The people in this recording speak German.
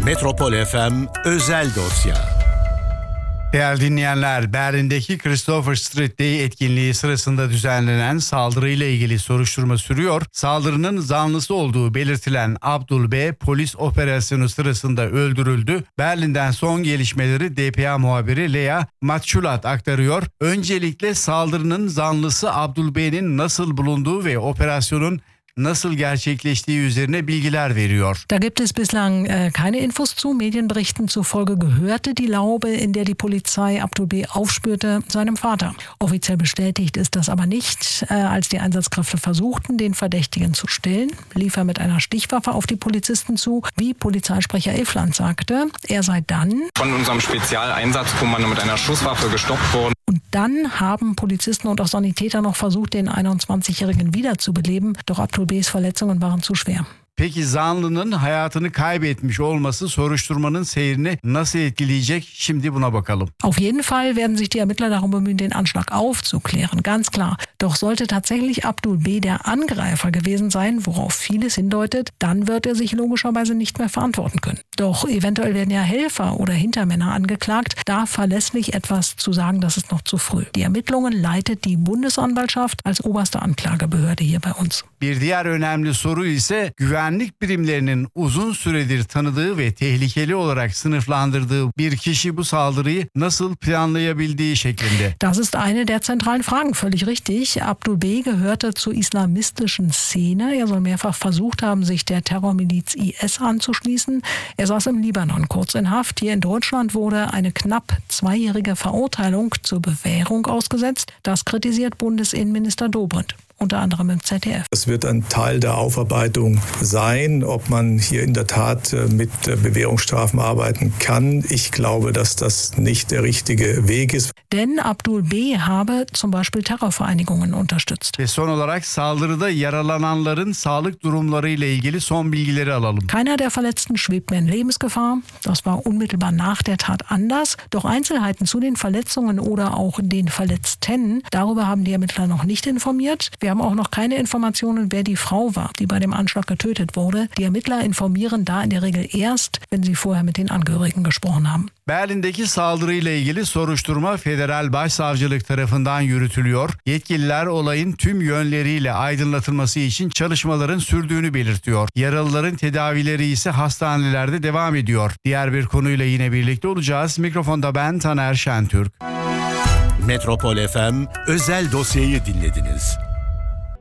Metropol FM özel dosya. Değerli dinleyenler, Berlin'deki Christopher Street Day etkinliği sırasında düzenlenen saldırıyla ilgili soruşturma sürüyor. Saldırının zanlısı olduğu belirtilen Abdul B. polis operasyonu sırasında öldürüldü. Berlin'den son gelişmeleri DPA muhabiri Lea Matçulat aktarıyor. Öncelikle saldırının zanlısı Abdul B'nin nasıl bulunduğu ve operasyonun nasıl gerçekleştiği üzerine bilgiler veriyor. Da gibt es bislang keine Infos zu. Medienberichten zufolge gehörte die Laube, in der die Polizei Abdul B. aufspürte, seinem Vater. Offiziell bestätigt ist das aber nicht. Als die Einsatzkräfte versuchten, den Verdächtigen zu stellen, lief er mit einer Stichwaffe auf die Polizisten zu, wie Polizeisprecher Elfland sagte. Er sei dann von unserem Spezialeinsatzkommando mit einer Schusswaffe gestoppt worden. Und dann haben Polizisten und auch Sanitäter noch versucht, den 21-Jährigen wiederzubeleben. Doch Abdul B's Verletzungen waren zu schwer. Peki zanlının hayatını kaybetmiş olması soruşturmanın seyrini nasıl etkileyecek? Şimdi buna bakalım. Auf jeden Fall werden sich die Ermittler darum bemühen, den Anschlag aufzuklären, ganz klar. Doch sollte tatsächlich Abdul B. der Angreifer gewesen sein, worauf vieles hindeutet, dann wird er sich logischerweise nicht mehr verantworten können. Doch eventuell werden ja Helfer oder Hintermänner angeklagt. Da verlässlich etwas zu sagen, das ist noch zu früh. Die Ermittlungen leitet die Bundesanwaltschaft als oberste Anklagebehörde hier bei uns. Bir diğer önemli soru ise güvenlik birimlerinin uzun süredir tanıdığı ve tehlikeli olarak sınıflandırdığı bir kişi bu saldırıyı nasıl planlayabildiği şeklinde. Das ist eine der zentralen Fragen, völlig richtig. Abdul B. gehörte zur islamistischen Szene. Er soll mehrfach versucht haben, sich der Terrormiliz IS anzuschließen. Er saß im Libanon kurz in Haft. Hier in Deutschland wurde eine knapp 2-jährige Verurteilung zur Bewährung ausgesetzt. Das kritisiert Bundesinnenminister Dobrindt. Unter anderem im ZDF. Das wird ein Teil der Aufarbeitung sein, ob man hier in der Tat mit Bewährungsstrafen arbeiten kann. Ich glaube, dass das nicht der richtige Weg ist. Denn Abdul B. habe zum Beispiel Terrorvereinigungen unterstützt. Ve son olarak saldırıda yaralananların sağlık durumları ile ilgili son bilgileri alalım. Keiner der Verletzten schwebt mehr in Lebensgefahr. Das war unmittelbar nach der Tat anders. Doch Einzelheiten zu den Verletzungen oder auch den Verletzten, darüber haben die Ermittler noch nicht informiert. Wir haben auch noch keine Informationen, wer die Frau war, die bei dem Anschlag getötet wurde. Die Ermittler informieren da in der Regel erst, wenn sie vorher mit den Angehörigen gesprochen haben. Berlin'deki saldırıyla ilgili soruşturma Federal Başsavcılık tarafından yürütülüyor. Yetkililer olayın tüm yönleriyle aydınlatılması için çalışmaların sürdüğünü belirtiyor. Yaralıların tedavileri ise hastanelerde devam ediyor. Diğer bir konuyla yine birlikte olacağız. Mikrofonda ben Taner Şentürk. Metropol FM özel dosyayı dinlediniz.